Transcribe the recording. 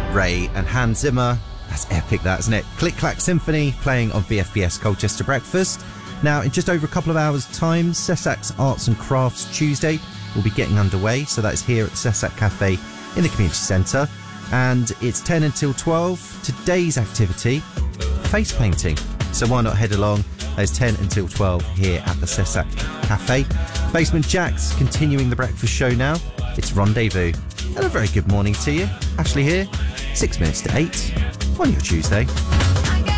Ray and Hans Zimmer. That's epic, that, isn't it? Click Clack Symphony playing on BFBS Colchester Breakfast. Now, in just over a couple of hours' time, Cessac's Arts and Crafts Tuesday will be getting underway. So that's here at the Cessac Cafe in the community centre. And it's 10 until 12. Today's activity, face painting. So why not head along? There's 10 until 12 here at the Cessac Cafe. Basement Jack's continuing the breakfast show now. It's Rendezvous. And a very good morning to you. Ashley here, 6 minutes to 8 on your Tuesday.